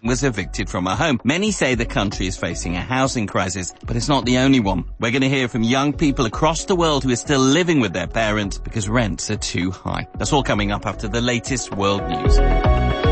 was evicted from her home. Many say the country is facing a housing crisis, but it's not the only one. We're going to hear from young people across the world who are still living with their parents because rents are too high. That's all coming up after the latest world news.